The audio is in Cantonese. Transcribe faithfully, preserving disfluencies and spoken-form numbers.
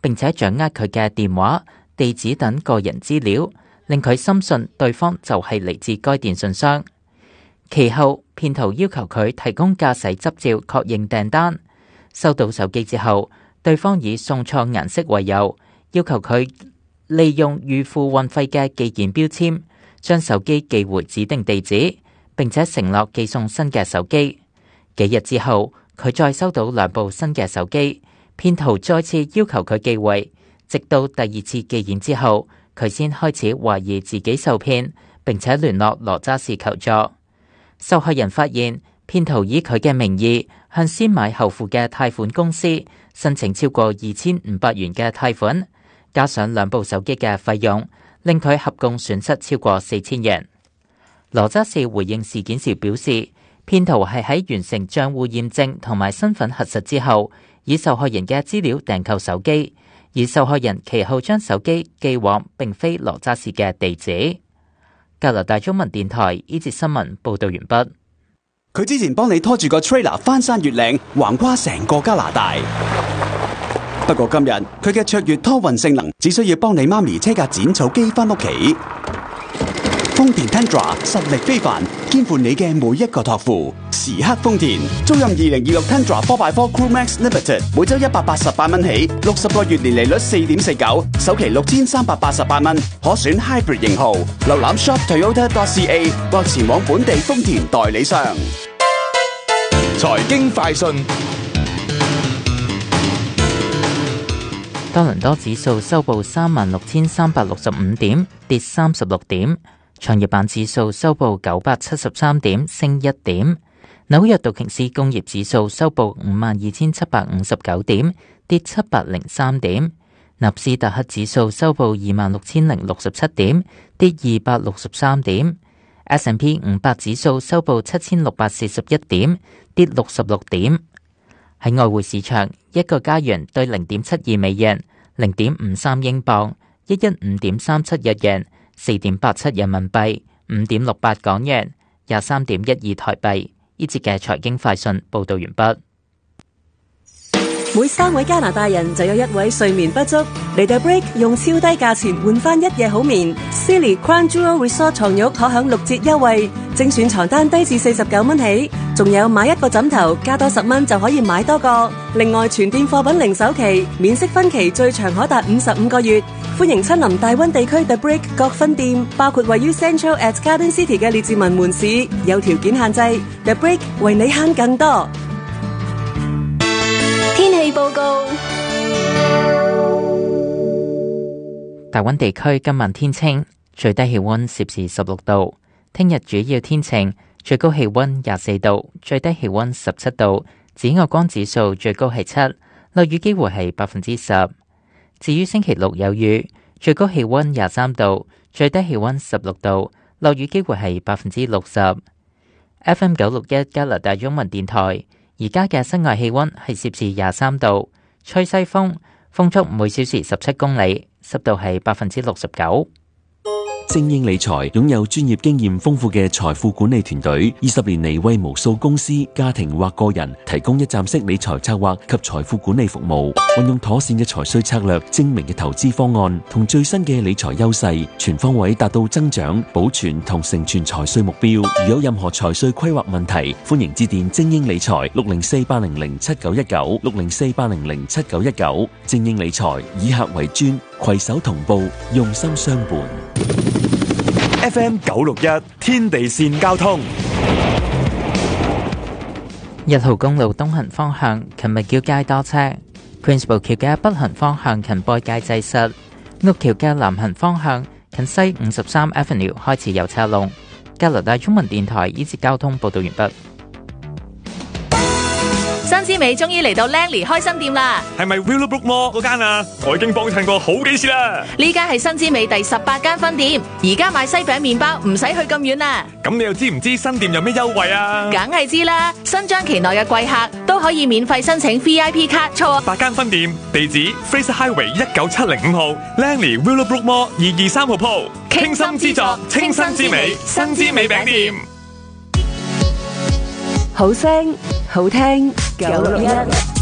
並且掌握佢嘅電話、地址等個人資料，令佢深信對方就係嚟自該電信商。其後，騙徒要求佢提供駕駛執照確認訂單。收到手機之後，對方以送錯顏色為由，要求佢利用預付運費嘅寄件標籤，將手機寄回指定地址，並且承諾寄送新嘅手機。幾日之後，佢再收到兩部新嘅手機，騙徒再次要求佢寄回，直到第二次寄件之後，佢先開始懷疑自己受騙，並且聯絡羅渣士求助。受害人發現，騙徒以佢嘅名義向先買後付嘅貸款公司申請超過二千五百元嘅貸款，加上兩部手機嘅費用，令佢合共損失超過四千元。羅渣士回應事件時表示，騙徒係喺完成賬戶驗證同埋身份核實之後，以受害人嘅資料訂購手機，而受害人其後將手機寄往並非羅渣士嘅地址。加拿大中文電台呢節新聞報道完畢。 佢之前幫你拖住個 trailer 翻山越嶺，橫跨成個加拿大。不過今日佢嘅卓越拖運性能，只需要幫你媽咪車架剪草機翻屋企。豐田 Tundra 實力非凡，肩負你嘅每一個託付。時刻豐田，租賃二零二六 Tundra 四 by 四 Crew Max Limited， 每周一百八十八蚊起，六十個月年利率四點四九，首期六千三百八十八蚊，可選 Hybrid 型號。瀏覽 shop toyota dot c a 或前往本地豐田代理商。 財經快訊。 多倫多指數收報三萬六千三百六十五點，跌三十六點。創業板指數收報九百七十三點，升一點。紐約道瓊斯工業指數收報五萬二千七百五十九點，跌七百零三點。納斯達克指數收報二萬六千零六十七點，跌二百六十三點。S and P 五百指數收報七千六百四十一點，跌六十六點。喺外匯市場，一個加元兌零點七二美元，零點五三英鎊，一一五點三七日元，四點八七人民幣，五點六八港元，廿三點一二台幣。呢節嘅財經快訊報道完畢。 每三位加拿大人就有一位睡眠不足，嚟到 Break 用超低價錢換翻一夜好眠。Silly Crown Jewel Resort 床褥可享六折優惠，精選床單低至四十九蚊起，仲有買一個枕頭加多十蚊就可以買多個。另外全店貨品零首期，免息分期最長可達五十五個月。歡迎親臨大溫地區 The Break 各分店，包括位於 Central at Garden City 嘅列治文門市，有條件限制。The Break 為你慳更多。 天氣報告。 大溫地區今晚天晴，最低氣溫攝氏十六度。聽日主要天晴，最高氣溫廿四度，最低氣溫十七度。紫外光指數最高係七，落雨機會係百分之十。至於星期六有雨，最高氣溫廿三度，最低氣溫十六度，落雨機會係百分之六十。F M 九六一加拿大中文電台。而家嘅室外氣溫係攝氏廿三度，吹西風，風速每小時十七公里，濕度係百分之六十九。 精英理財擁有專業經驗豐富嘅財富管理團隊，二十年嚟為無數公司、家庭或個人提供一站式理財策劃及財富管理服務。運用妥善嘅財稅策略、精明嘅投資方案同最新嘅理財優勢，全方位達到增長、保存同成全財稅目標。如有任何財稅規劃問題，歡迎致電精英理財六零四八零零七九一九六零四八零零七九一九。精英理財以客為尊，攜手同步，用心相伴。 F M 九六一天地線交通。 一號公路東行方向近麥叫街多車 ，Queensborough 橋嘅北行方向近貝街擠塞，屋橋嘅南行方向近西五十三 Avenue 開始有車龍。加拿大中文電台呢節交通報道完畢。 新之美終於嚟到 Langley 開新店啦！ 係咪 Willowbrook Mall 嗰間啊？我已經幫襯過好幾次啦。 呢間係新之美第十八間分店，而家買西餅麵包唔使去咁遠啦。 咁你又知唔知新店有咩優惠啊？ 梗係知啦！新張期內嘅貴客都可以免費申請 V I P 卡，錯八間分店，地址 Fraser Highway 一九七零五號 Langley Willowbrook Mall 二二三號鋪，傾心之作，清新之美，新之美餅店。 好聲好聽九六一。